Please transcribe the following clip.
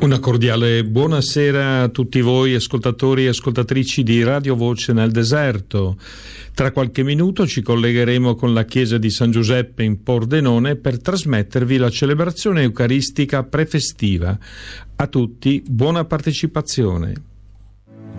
Una cordiale buonasera a tutti voi ascoltatori e ascoltatrici di Radio Voce nel Deserto. Tra qualche minuto ci collegheremo con la chiesa di San Giuseppe in Pordenone per trasmettervi la celebrazione eucaristica prefestiva. A tutti buona partecipazione.